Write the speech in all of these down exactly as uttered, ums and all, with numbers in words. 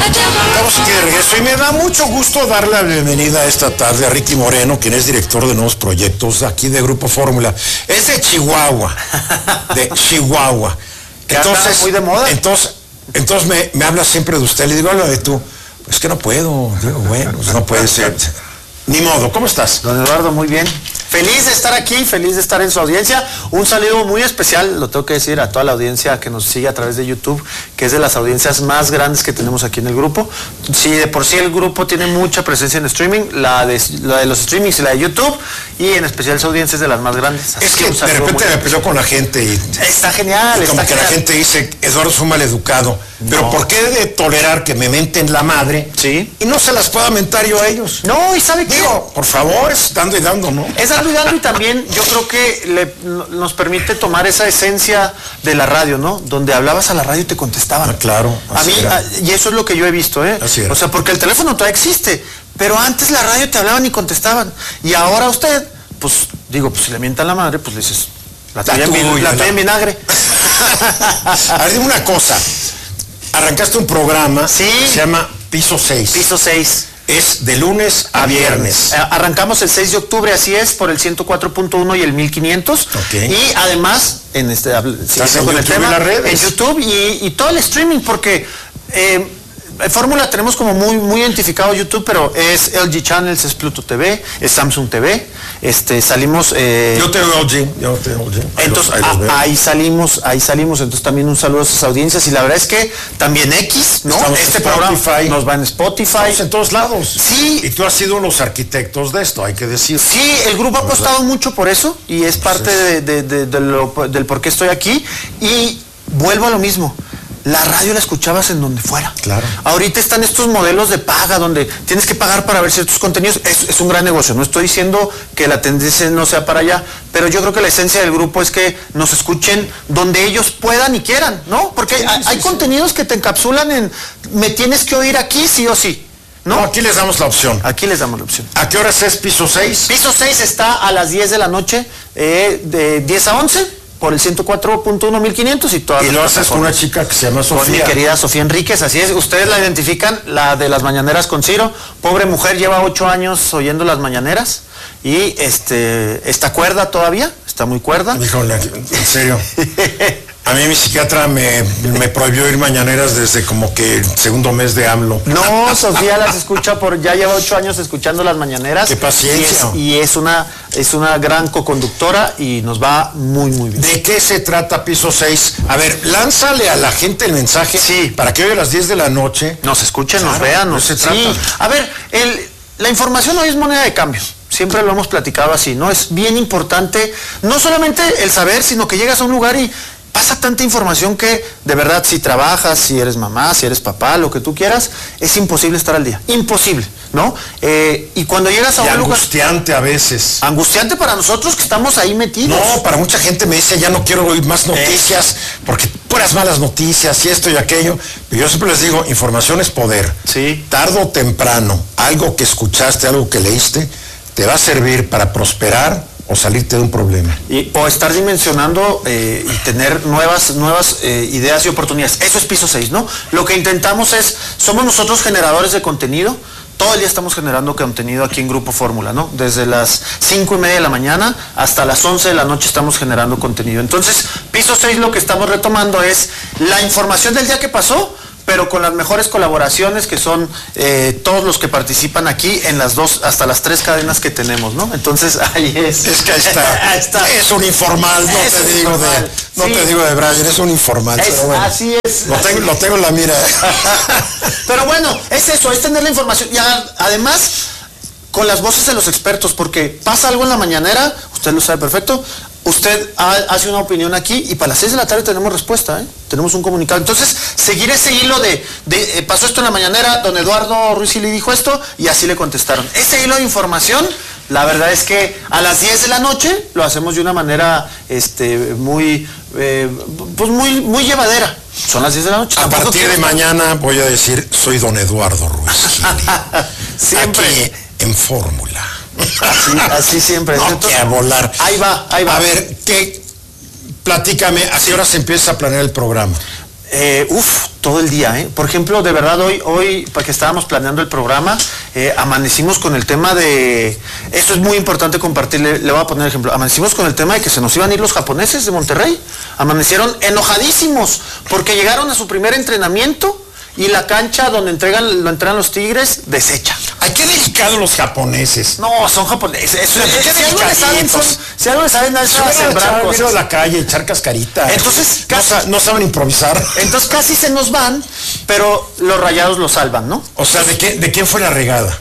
Estamos aquí de regreso y me da mucho gusto darle la bienvenida esta tarde a Ricky Moreno, quien es director de nuevos proyectos aquí de Grupo Fórmula. Es de Chihuahua, de Chihuahua. Entonces, muy de moda. Entonces, entonces me, me habla siempre de usted. Le digo, habla de tú. Pues que no puedo. Digo, bueno, pues no puede ser. Ni modo. ¿Cómo estás? Don Eduardo, muy bien. Feliz de estar aquí, feliz de estar en su audiencia. Un saludo muy especial, lo tengo que decir, a toda la audiencia que nos sigue a través de YouTube, que es de las audiencias más grandes que tenemos aquí en el grupo. Si de por sí el grupo tiene mucha presencia en streaming, la de, la de los streamings y la de YouTube, y en especial su audiencia es de las más grandes. Así es que, que de repente me peleó con la gente y... Está genial, y como está que genial. La gente dice, Eduardo es un maleducado. No. Pero ¿por qué de tolerar que me menten la madre? Sí. Y no se las pueda mentar yo a ellos. No, y ¿sabe qué? Digo, por favor, es dando y dando, ¿no? Es dando y dando, y también yo creo que le, nos permite tomar esa esencia de la radio, ¿no? Donde hablabas a la radio y te contestaban. Ah, claro. A mí, a, y eso es lo que yo he visto, ¿eh? Así era. O sea, porque el teléfono todavía existe, pero antes la radio te hablaban y contestaban. Y ahora usted, pues, digo, pues si le mientan la madre, pues le dices, la tuya en, vin la tuya en vinagre. A ver, dime una cosa. Arrancaste un programa sí. que se llama Piso seis. Piso seis. Es de lunes a viernes. Arrancamos el seis de octubre, así es, por el ciento cuatro punto uno y el mil quinientos. Okay. Y además, en este, ¿Estás en con YouTube el tema, en las redes? En YouTube y, y todo el streaming, porque eh, Fórmula tenemos como muy, muy identificado YouTube, pero es L G Channels, es Pluto T V, es Samsung T V, este, salimos... Eh, yo tengo L G, yo tengo L G. Ahí entonces, los, ahí, los a, ahí salimos, ahí salimos, entonces también un saludo a esas audiencias, y la verdad es que también X, ¿no? Estamos este en programa Spotify. nos va en Spotify. Estamos en todos lados. Sí. Y tú has sido uno de los arquitectos de esto, hay que decir. Sí, el grupo ha apostado mucho por eso, y es parte de, de, de, de lo, del por qué estoy aquí, y vuelvo a lo mismo. La radio la escuchabas en donde fuera. Claro. Ahorita están estos modelos de paga donde tienes que pagar para ver ciertos contenidos. Es, es un gran negocio. No estoy diciendo que la tendencia no sea para allá, pero yo creo que la esencia del grupo es que nos escuchen donde ellos puedan y quieran, ¿no? Porque sí, hay, sí, hay sí. contenidos que te encapsulan en me tienes que oír aquí sí o sí. ¿No? No, aquí les damos la opción. Aquí les damos la opción. ¿A qué horas es Piso seis? Piso seis está a las diez de la noche, eh, de diez a once. Por el ciento cuatro punto uno mil quinientos y todas y lo haces con una chica que se llama Sofía. Con mi querida Sofía Enríquez, así es. Ustedes la identifican, la de las mañaneras con Ciro. Pobre mujer, lleva ocho años oyendo las mañaneras y este está cuerda todavía, está muy cuerda. Híjole, en serio. A mí mi psiquiatra me, me prohibió ir mañaneras desde como que el segundo mes de AMLO. No, Sofía las escucha por, ya lleva ocho años escuchando las mañaneras. Qué paciencia. Y es, y es una, es una gran coconductora y nos va muy, muy bien. ¿De qué se trata Piso seis? A ver, lánzale a la gente el mensaje. Sí. Para que hoy a las diez de la noche nos escuchen, claro, nos vean. Nos, se sí. trata. A ver, el, la información hoy es moneda de cambio. Siempre lo hemos platicado así, ¿no? Es bien importante, no solamente el saber, sino que llegas a un lugar y pasa tanta información que, de verdad, si trabajas, si eres mamá, si eres papá, lo que tú quieras, es imposible estar al día. Imposible, ¿no? Eh, y cuando llegas a y un lugar... angustiante a veces. Angustiante para nosotros que estamos ahí metidos. No, para mucha gente me dice, ya no quiero oír más noticias, eh. porque puras malas noticias y esto y aquello. Pero yo siempre les digo, información es poder. Sí. Tarde o temprano, algo que escuchaste, algo que leíste, te va a servir para prosperar o salirte de un problema. Y, o estar dimensionando eh, y tener nuevas, nuevas eh, ideas y oportunidades. Eso es Piso seis, ¿no? Lo que intentamos es, somos nosotros generadores de contenido. Todo el día estamos generando contenido aquí en Grupo Fórmula, ¿no? Desde las cinco y media de la mañana hasta las once de la noche estamos generando contenido. Entonces, Piso seis lo que estamos retomando es la información del día que pasó, pero con las mejores colaboraciones que son eh, todos los que participan aquí en las dos, hasta las tres cadenas que tenemos, ¿no? Entonces, ahí es. Es que ahí está. Ahí está. Es un informal, no es te digo informal. de, no sí. te digo de Brian, es un informal. Es, pero bueno, así es. Lo tengo, lo tengo en la mira. Pero bueno, es eso, es tener la información. Y además, con las voces de los expertos, porque pasa algo en la mañanera, usted lo sabe perfecto. Usted hace una opinión aquí y para las seis de la tarde tenemos respuesta, ¿eh? Tenemos un comunicado. Entonces, seguir ese hilo de, de eh, pasó esto en la mañanera, don Eduardo Ruiz le dijo esto y así le contestaron. Ese hilo de información, la verdad es que a las diez de la noche lo hacemos de una manera este, muy, eh, pues muy, muy llevadera. Son las diez de la noche. A partir de mañana voy a decir, soy don Eduardo Ruiz siempre. Aquí en Fórmula. Así, así siempre. No, que a volar. Ahí va, ahí va. A ver, ¿qué? Platícame, ¿a qué hora se empieza a planear el programa? Eh, uf, todo el día, ¿eh? Por ejemplo, de verdad hoy, hoy, para que estábamos planeando el programa, eh, amanecimos con el tema de, esto es muy importante compartirle, le voy a poner ejemplo, amanecimos con el tema de que se nos iban a ir los japoneses de Monterrey, amanecieron enojadísimos, porque llegaron a su primer entrenamiento y la cancha donde entregan, lo entregan los Tigres, deshecha. Ay, qué delicados los japoneses. No, son japoneses. Eso, Qué si algo le saben, son, si algo le saben, es a sembrar ir a cosas. la calle, echar cascarita. Entonces, no, casi- sa- no saben improvisar. Entonces casi se nos van, pero los Rayados lo salvan, ¿no? O sea, ¿de, qué, ¿de quién fue la regada?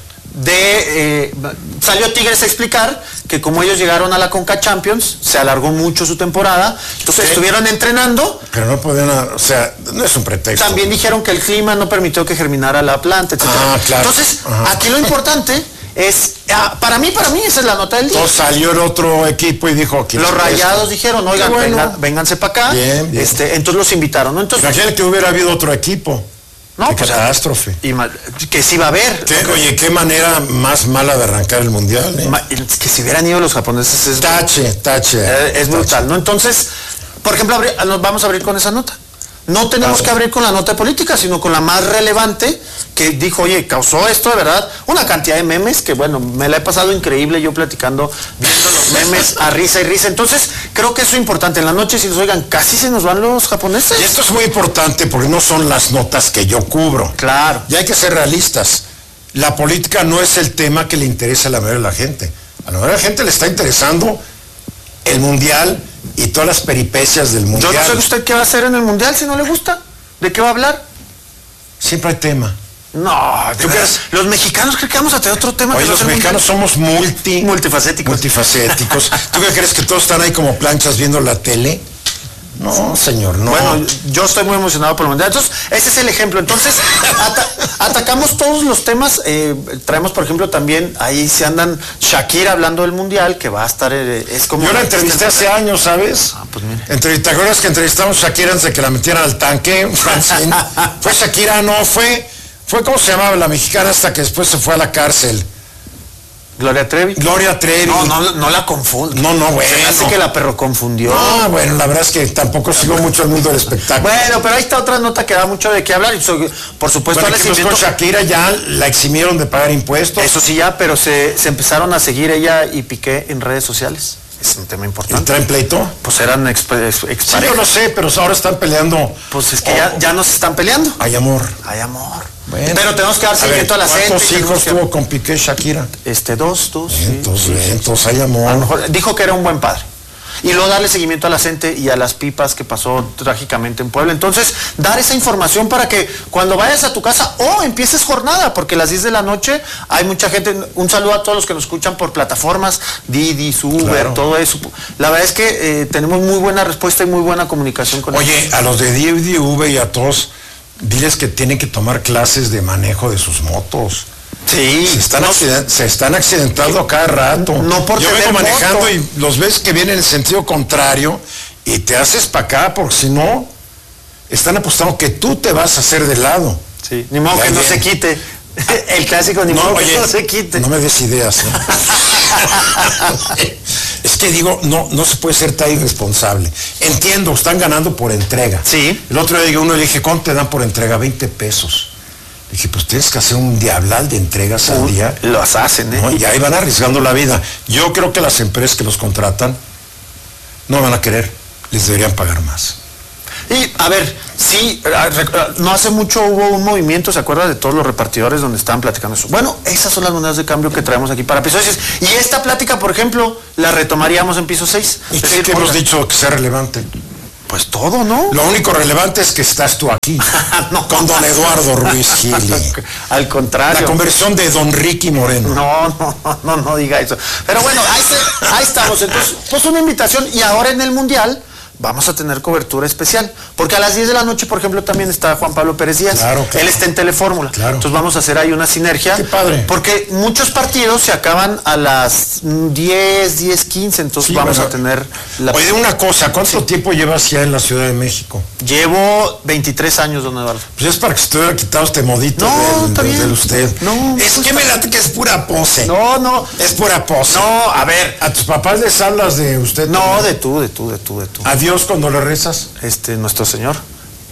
De eh, salió Tigres a explicar que como ellos llegaron a la Conca Champions, se alargó mucho su temporada, entonces Sí. estuvieron entrenando. Pero no podían, o sea, no es un pretexto. También dijeron que el clima no permitió que germinara la planta, etcétera. Ah, claro. Entonces, Ajá. aquí lo importante es, ah, para mí, para mí, esa es la nota del día. Entonces salió el otro equipo y dijo aquí. Los Rayados dijeron, oigan, Qué bueno. vengan- vénganse para acá. Bien, bien. Este, entonces los invitaron, ¿no? Entonces, Imagínate que hubiera habido otro equipo. no, Qué pues, catástrofe. y ma- que sí va a haber. ¿Qué- oye, qué manera más mala de arrancar el mundial, ¿eh? Ma- Que si hubieran ido los japoneses es, Tache, tache. eh, es tache. brutal, ¿no? Entonces, por ejemplo, abri- nos vamos a abrir con esa nota. No tenemos Claro. que abrir con la nota de política, sino con la más relevante, que dijo, oye, causó esto de verdad, una cantidad de memes, que bueno, me la he pasado increíble yo platicando, viendo los memes a risa y risa. Entonces, creo que eso es importante. En la noche, si nos oigan, casi se nos van los japoneses. Y esto es muy importante porque no son las notas que yo cubro. Claro. Y hay que ser realistas. La política no es el tema que le interesa a la mayoría de la gente. A la mayoría de la gente le está interesando el mundial y todas las peripecias del Yo mundial. no sé usted qué va a hacer en el mundial si no le gusta. ¿De qué va a hablar? Siempre hay tema. No, ¿Tú ¿tú crees? Los mexicanos creen que vamos a tener otro tema. Hoy que no los sea el mexicanos mundial. somos multi, Multifacéticos. multifacéticos. ¿Tú qué crees que todos están ahí como planchas viendo la tele? No, señor, no. Bueno, yo estoy muy emocionado por el mundial. Entonces, ese es el ejemplo. Entonces, ata- atacamos todos los temas. eh, traemos, por ejemplo, también, ahí se andan Shakira hablando del mundial, que va a estar, eh, es como... Yo la entrevisté hace años, ¿sabes? Ah, pues mire. Entre- ¿Te acuerdas que entrevistamos a Shakira antes de que la metieran al tanque? Francine. Fue Shakira, no, fue, fue, ¿cómo se llamaba la mexicana hasta que después se fue a la cárcel? Gloria Trevi. Gloria Trevi. No, no, no la confundo. No, no, bueno. Se me hace que la perro confundió. No, bueno, la verdad es que tampoco sigo mucho el mundo del espectáculo. Bueno, pero ahí está otra nota que da mucho de qué hablar. Y so- por supuesto, Bueno, al que pues con seguimiento- Shakira ya la eximieron de pagar impuestos. Eso sí ya, pero se, se empezaron a seguir ella y Piqué en redes sociales. Es un tema ¿Y importante. traen pleito? Pues eran ex, ex- Sí, exparejas. yo lo sé, pero ahora están peleando. Pues es que ya, ya no se están peleando. Hay amor. Hay amor. Bueno. Pero tenemos que dar A ver, seguimiento a la gente. ¿cuántos tenemos hijos que- tuvo con Piqué Shakira? Este, dos, dos. sí, Entonces, sí, sí. entonces hay A lo amor. mejor dijo que era un buen padre. Y luego darle seguimiento a la gente y a las pipas que pasó trágicamente en Puebla. Entonces, dar esa información para que cuando vayas a tu casa o empieces jornada, porque a las diez de la noche hay mucha gente. Un saludo a todos los que nos escuchan por plataformas, Didi, Uber, Claro. todo eso. La verdad es que eh, tenemos muy buena respuesta y muy buena comunicación con ellos. Oye, a los de D D V y a todos, diles que tienen que tomar clases de manejo de sus motos. Sí, Se están, accident- se están accidentando cada rato. No por Yo tener vengo manejando moto. y los ves que vienen en sentido contrario y te haces para acá porque si no, están apostando que tú te vas a hacer de lado. Sí, ni modo Ya que no bien. se quite. El clásico, ni modo que no se quite. No me des ideas. ¿eh? Es que digo, no, no se puede ser tan irresponsable. Entiendo, están ganando por entrega. Sí. El otro día llegué a uno y le dije, ¿cuánto te dan por entrega? veinte pesos. Le dije, pues tienes que hacer un diablal de entregas al día. Los hacen, ¿eh? ¿no? Y ahí van arriesgando la vida. Yo creo que las empresas que los contratan no van a querer, les deberían pagar más. Y, a ver, sí, ah, rec- ah, no hace mucho hubo un movimiento, ¿se acuerda de todos los repartidores donde estaban platicando eso? Bueno, esas son las monedas de cambio que traemos aquí para piso seis. Y esta plática, por ejemplo, la retomaríamos en piso seis. ¿Y Es qué, decir, qué hemos oiga, dicho que sea relevante? Pues todo, ¿no? Lo único relevante es que estás tú aquí, No. con don Eduardo Ruiz Gili. Al contrario. La conversión de don Ricky Moreno. No, no, no, no diga eso. Pero bueno, ahí, se- ahí estamos. Entonces, pues una invitación. Y ahora en el Mundial vamos a tener cobertura especial. Porque a las diez de la noche, por ejemplo, también está Juan Pablo Pérez Díaz. Claro, claro. Él está en Telefórmula. Claro. Entonces vamos a hacer ahí una sinergia. Qué padre. Porque muchos partidos se acaban a las diez, diez, quince. Entonces Sí, vamos bueno. a tener la... Oye, una cosa, ¿cuánto tiempo llevas ya en la Ciudad de México? Llevo veintitrés años, don Eduardo. Pues es para que se te hubiera quitado este modito No, del, está del- bien. del usted. No, es pues que me late que es pura pose. No, no. Es pura pose. No, a ver. ¿A tus papás les hablas de usted? No, también? de tú, de tú, de tú, de tú. ¿A Dios cuando le rezas? Este, nuestro Señor.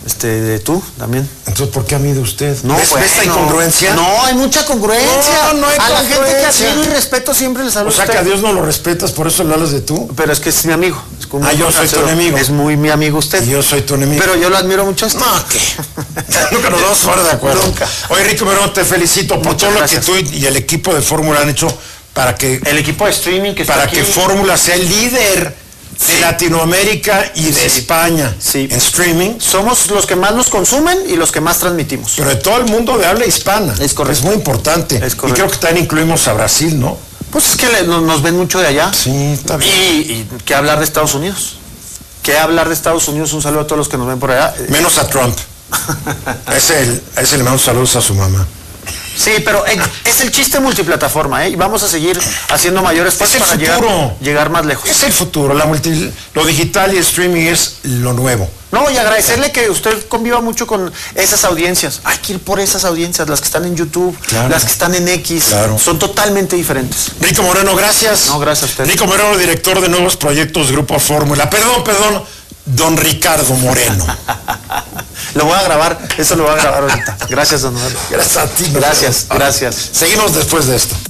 Este, de tú también. Entonces, ¿por qué a mí de usted? No, ¿Ves bueno, esta incongruencia? No, hay mucha congruencia. No, no hay a la gente que congruencia. admiro y respeto siempre les hablo O sea, a usted. que a Dios no lo respetas, por eso le hablas de tú. Pero es que es mi amigo. Es como Ah, yo soy tu enemigo. Es muy mi amigo usted. Y yo soy tu enemigo. Pero yo lo admiro mucho a usted. No, ¿qué? Nunca nos vamos a poner de acuerdo. Nunca. Oye, Ricky Moreno, te felicito por Muchas todo lo gracias. que tú y el equipo de Fórmula han hecho para que, El equipo de streaming que está para aquí. que Fórmula sea el líder de Latinoamérica y de Sí. España Sí. en streaming, Somos los que más nos consumen y los que más transmitimos. pero de todo el mundo de habla hispana. Es correcto. Es muy importante. Es y correcto. creo que también incluimos a Brasil, ¿no? Pues es que le- no- nos ven mucho de allá. Sí, está bien. Y, y qué hablar de Estados Unidos. ¿Qué hablar de Estados Unidos? Un saludo a todos los que nos ven por allá. Menos a Trump. A ese, el- a ese le mando saludos a su mamá. Sí, pero eh, es el chiste multiplataforma, ¿eh? Y vamos a seguir haciendo mayores esfuerzos Es el para llegar, futuro. llegar más lejos. Es el futuro, la multi- lo digital y el streaming es lo nuevo. No, y agradecerle que usted conviva mucho con esas audiencias. Hay que ir por esas audiencias, las que están en YouTube, Claro. las que están en X. Claro. Son totalmente diferentes. Rico Moreno, gracias. No, gracias a usted. Rico Moreno, director de nuevos proyectos Grupo Fórmula. Perdón, perdón, don Ricardo Moreno. Lo voy a grabar, eso lo voy a grabar ahorita. Gracias, don Eduardo. Gracias a ti. Gracias, gracias. Seguimos después de esto.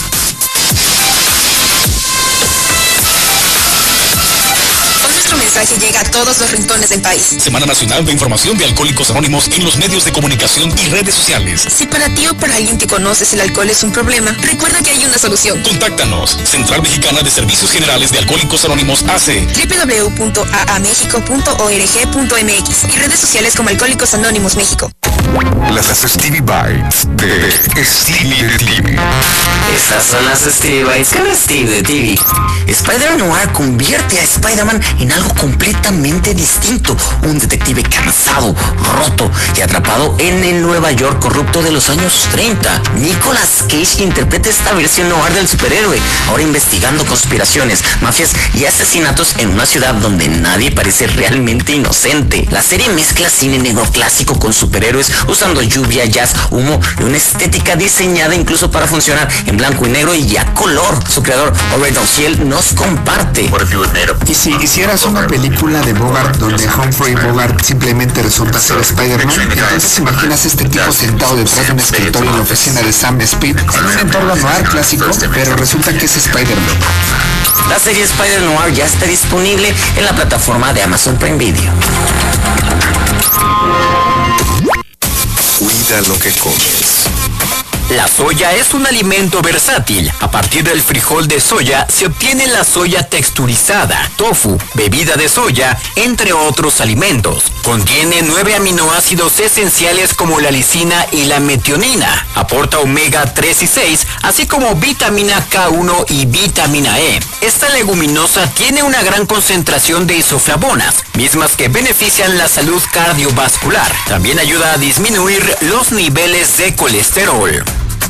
Nuestro mensaje llega a todos los rincones del país. Semana Nacional de Información de Alcohólicos Anónimos en los medios de comunicación y redes sociales. Si para ti o para alguien que conoces el alcohol es un problema, recuerda que hay una solución. Contáctanos. Central Mexicana de Servicios Generales de Alcohólicos Anónimos A C. doble u doble u doble u punto a a mexico punto org punto m x y redes sociales como Alcohólicos Anónimos México. Las Stevie Bites de Stevie de T V. Estas son las Stevie Bites con Steve de T V. Spider-Noir convierte a Spider-Man en algo completamente distinto. Un detective cansado, roto y atrapado en el Nueva York corrupto de los años treinta. Nicolas Cage interpreta esta versión noir del superhéroe, ahora investigando conspiraciones, mafias y asesinatos en una ciudad donde nadie parece realmente inocente. La serie mezcla cine negro clásico con superhéroes usando lluvia, jazz, humo y una estética diseñada incluso para funcionar en blanco y negro y a color. Su creador, Robert Downhill, nos comparte. Y si hicieras una película de Bogart donde Humphrey Bogart simplemente resulta ser Spider-Man, entonces imaginas este tipo sentado detrás de un escritorio en la oficina de Sam Speed en un entorno noir clásico, pero resulta que es Spider-Man. La serie Spider-Noir ya está disponible en la plataforma de Amazon Prime Video. Cuida lo que comes. La soya es un alimento versátil. A partir del frijol de soya se obtiene la soya texturizada, tofu, bebida de soya, entre otros alimentos. Contiene nueve aminoácidos esenciales como la lisina y la metionina. Aporta omega tres y seis, así como vitamina K uno y vitamina E. Esta leguminosa tiene una gran concentración de isoflavonas, mismas que benefician la salud cardiovascular. También ayuda a disminuir los niveles de colesterol.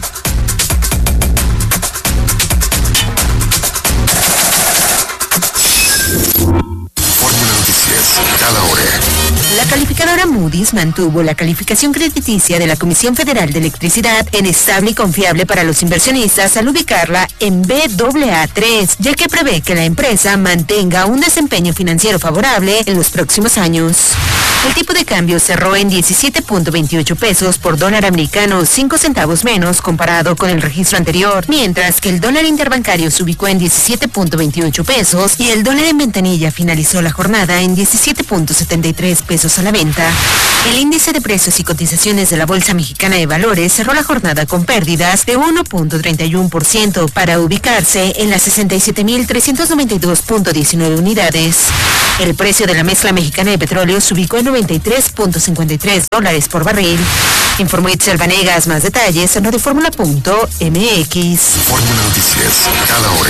Fórmula Noticias, cada hora. La calificadora Moody's mantuvo la calificación crediticia de la Comisión Federal de Electricidad en estable y confiable para los inversionistas al ubicarla en B A A tres, ya que prevé que la empresa mantenga un desempeño financiero favorable en los próximos años. El tipo de cambio cerró en diecisiete punto veintiocho pesos por dólar americano, cinco centavos menos comparado con el registro anterior, mientras que el dólar interbancario se ubicó en diecisiete punto veintiocho pesos y el dólar en ventanilla finalizó la jornada en diecisiete punto setenta y tres pesos a la venta. El índice de precios y cotizaciones de la Bolsa Mexicana de Valores cerró la jornada con pérdidas de uno punto treinta y uno por ciento para ubicarse en las sesenta y siete mil trescientos noventa y dos punto diecinueve unidades. El precio de la mezcla mexicana de petróleo se ubicó en noventa y tres punto cincuenta y tres dólares por barril. Informó Itzel Vanegas. Más detalles en radioformula punto m x. Fórmula Noticias, cada hora.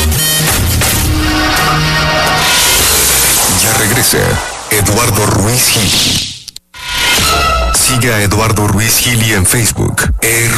Ya regresa Eduardo Ruiz Gili. Siga a Eduardo Ruiz Gili en Facebook, R